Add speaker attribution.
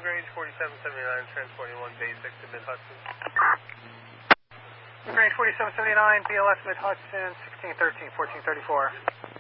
Speaker 1: LaGrange 4779, transporting 1 basic to Mid-Hudson.
Speaker 2: LaGrange 4779, BLS Mid-Hudson, 1613, 1434.